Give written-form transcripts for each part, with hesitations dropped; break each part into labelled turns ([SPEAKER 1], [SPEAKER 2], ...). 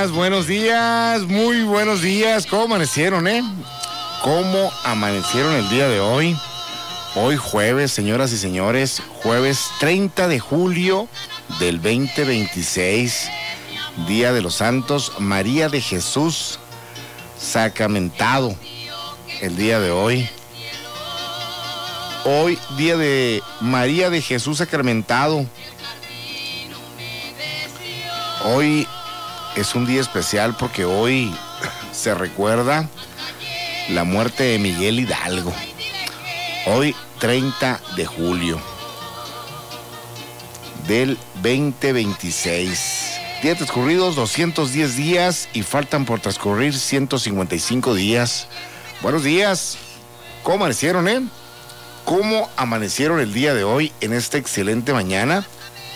[SPEAKER 1] muy buenos días. ¿Cómo amanecieron, ¿Cómo amanecieron el día de hoy? Hoy jueves, señoras y señores, jueves 30 de julio del 2026, Día de los Santos María de Jesús sacramentado, el día de hoy. Hoy, día de María de Jesús sacramentado. Hoy es un día especial porque hoy se recuerda la muerte de Miguel Hidalgo. Hoy, 30 de julio del 2026. Días transcurridos, 210 días y faltan por transcurrir 155 días. Buenos días. ¿Cómo amanecieron, ¿Cómo amanecieron el día de hoy en esta excelente mañana?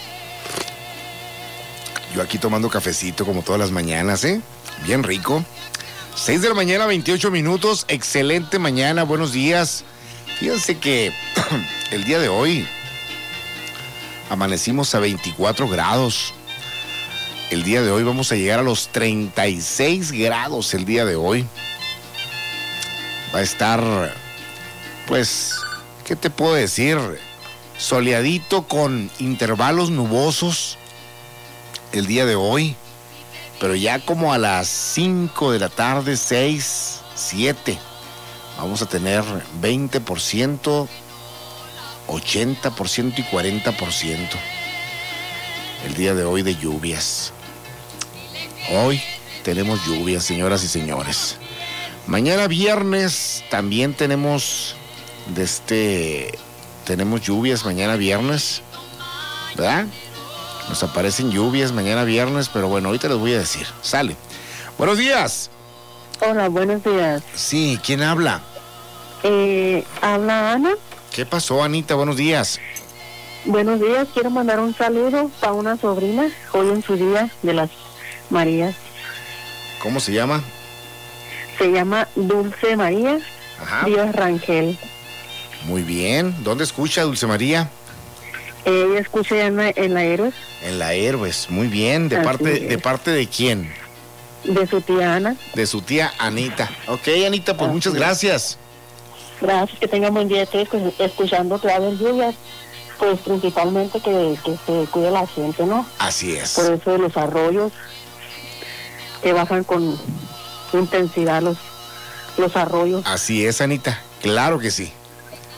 [SPEAKER 1] Yo aquí tomando cafecito como todas las mañanas, Bien rico. 6 de la mañana, 28 minutos. Excelente mañana, buenos días. Fíjense que el día de hoy amanecimos a 24 grados. El día de hoy vamos a llegar a los 36 grados el día de hoy. Va a estar, pues, ¿qué te puedo decir? Soleadito con intervalos nubosos el día de hoy, pero ya como a las 5 de la tarde, 6, 7, vamos a tener 20%, 80% y 40% el día de hoy de lluvias. Hoy tenemos lluvias, señoras y señores. Mañana viernes también tenemos tenemos lluvias mañana viernes, ¿verdad? Nos aparecen lluvias mañana viernes, pero bueno, ahorita les voy a decir. Sale. Buenos días.
[SPEAKER 2] Hola, buenos días.
[SPEAKER 1] Sí, ¿quién habla?
[SPEAKER 2] Habla Ana.
[SPEAKER 1] ¿Qué pasó, Anita? Buenos días.
[SPEAKER 2] Buenos días, quiero mandar un saludo para una sobrina, hoy en su día de las Marías.
[SPEAKER 1] ¿Cómo se llama?
[SPEAKER 2] Se llama Dulce María.
[SPEAKER 1] Ajá.
[SPEAKER 2] Díaz Rangel.
[SPEAKER 1] Muy bien. ¿Dónde escucha Dulce María?
[SPEAKER 2] Ella escucha en la Héroes.
[SPEAKER 1] En la Héroes, muy bien. ¿De parte de quién?
[SPEAKER 2] De su tía Ana.
[SPEAKER 1] De su tía Anita. Ok, Anita, pues muchas gracias.
[SPEAKER 2] Gracias, que tengan buen día. Estoy escuchando que va a haber lluvias, pues principalmente que se cuide la gente, ¿no?
[SPEAKER 1] Así es.
[SPEAKER 2] Por eso de los arroyos, que bajan con intensidad los arroyos.
[SPEAKER 1] Así es, Anita. Claro que sí.